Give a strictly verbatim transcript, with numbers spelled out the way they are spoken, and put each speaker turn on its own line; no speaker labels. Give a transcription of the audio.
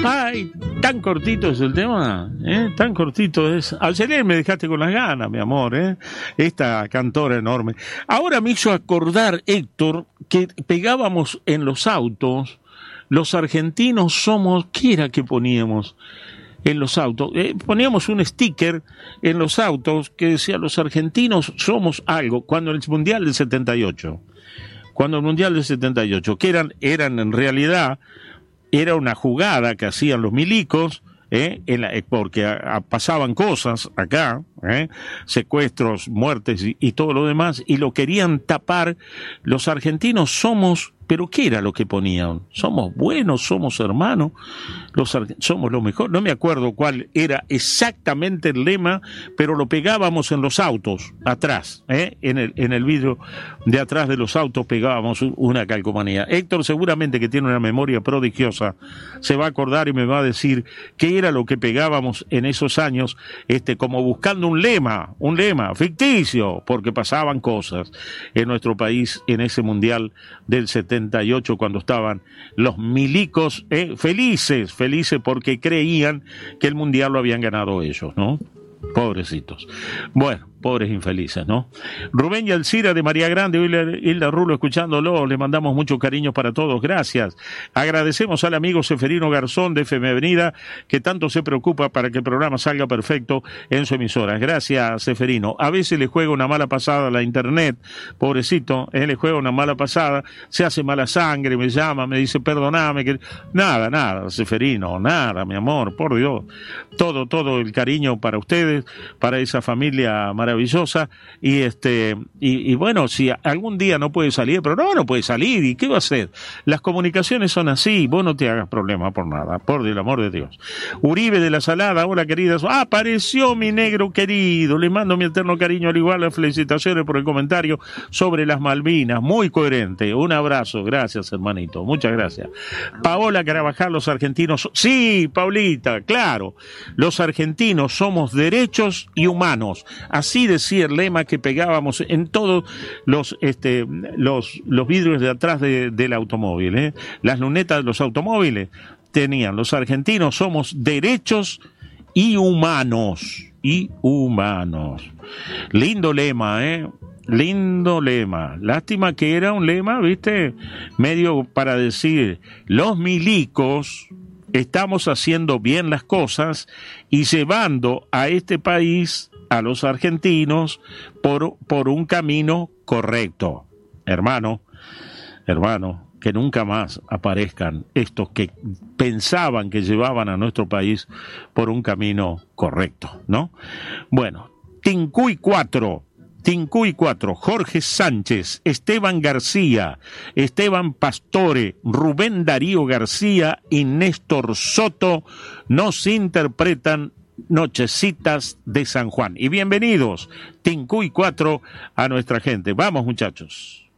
Ay, tan cortito es el tema, ¿eh? Tan cortito es. Ayer me dejaste con las ganas, mi amor, ¿eh? Esta cantora enorme. Ahora me hizo acordar, Héctor, que pegábamos en los autos, los argentinos somos, ¿qué era que poníamos en los autos? Eh, poníamos un sticker en los autos que decía, los argentinos somos algo, cuando el Mundial del setenta y ocho, cuando el Mundial del setenta y ocho, que eran, eran en realidad... Era una jugada que hacían los milicos, ¿eh? En la, porque a, a, pasaban cosas acá, ¿eh? Secuestros, muertes y, y todo lo demás, y lo querían tapar. Los argentinos somos, pero ¿qué era lo que ponían? Somos buenos, somos hermanos, los somos lo mejor. No me acuerdo cuál era exactamente el lema, pero lo pegábamos en los autos, atrás, ¿eh? en, el, en el vidrio de atrás de los autos pegábamos una calcomanía. Héctor, seguramente que tiene una memoria prodigiosa, se va a acordar y me va a decir qué era lo que pegábamos en esos años, este, como buscando un lema, un lema ficticio, porque pasaban cosas en nuestro país en ese Mundial del setenta y ocho, cuando estaban los milicos eh, felices, felices porque creían que el Mundial lo habían ganado ellos, ¿no? Pobrecitos. Bueno, pobres infelices, ¿no? Rubén y Alcira de María Grande, Hilda, Hilda Rulo escuchándolo, le mandamos mucho cariño para todos, gracias. Agradecemos al amigo Seferino Garzón de F M Avenida, que tanto se preocupa para que el programa salga perfecto en su emisora. Gracias, Seferino. A veces le juega una mala pasada a la internet, pobrecito, él le juega una mala pasada, se hace mala sangre, me llama, me dice, perdoname, que... nada, nada, Seferino, nada, mi amor, por Dios. Todo, todo el cariño para ustedes, para esa familia maravillosa, y este y, y bueno, si algún día no puede salir, pero no, no puede salir, ¿y qué va a hacer? Las comunicaciones son así, vos no te hagas problema por nada, por el amor de Dios. Uribe de la Salada, hola queridas, ah, apareció mi negro querido, le mando mi eterno cariño, al igual las felicitaciones por el comentario sobre las Malvinas, muy coherente, un abrazo, gracias hermanito, muchas gracias. Paola Carabajal, los argentinos, sí, Paulita, claro, los argentinos somos derechos y humanos, así decía el lema que pegábamos en todos los este los los vidrios de atrás de, del automóvil, ¿eh? Las lunetas de los automóviles tenían, los argentinos somos derechos y humanos, y humanos. Lindo lema, ¿eh? Lindo lema. Lástima que era un lema, viste, medio para decir, los milicos estamos haciendo bien las cosas y llevando a este país, a los argentinos, por, por un camino correcto. Hermano, hermano, que nunca más aparezcan estos que pensaban que llevaban a nuestro país por un camino correcto, ¿no? Bueno, Tincuy cuatro, Tincuy cuatro, Jorge Sánchez, Esteban García, Esteban Pastore, Rubén Darío García y Néstor Soto nos interpretan Nochecitas de San Juan. Y bienvenidos, Tincuy cuatro, a nuestra gente. Vamos, muchachos.